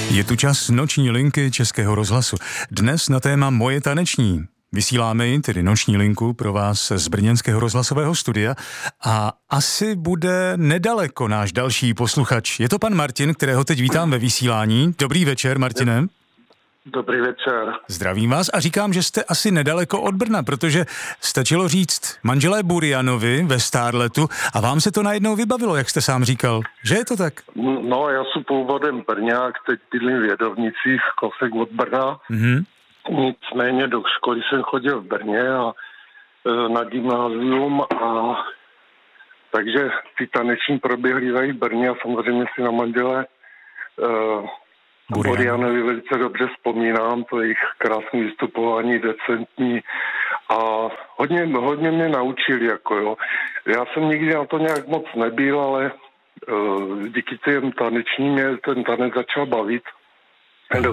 Je tu čas noční linky Českého rozhlasu. Dnes na téma Moje taneční. Vysíláme ji, tedy noční linku, pro vás z brněnského rozhlasového studia a asi bude nedaleko náš další posluchač. Je to pan Martin, kterého teď vítám ve vysílání. Dobrý večer, Martine. Dobrý večer. Zdravím vás a říkám, že jste asi nedaleko od Brna, protože stačilo říct manželé Burianovi ve Starletu a vám se to najednou vybavilo, jak jste sám říkal. Že je to tak? No, já jsem původem Brňák, teď bydlím v Jedovnicích, kousek od Brna. Mm-hmm. Nicméně do školy jsem chodil v Brně a na gymnázium a takže ty taneční proběhlívají v Brně a samozřejmě si na manželé Burianovi velice dobře vzpomínám, to jejich krásné vystupování, decentní a hodně mě naučili, jako jo. Já jsem nikdy na to nějak moc nebyl, ale díky těm tanečním mě ten tanec začal bavit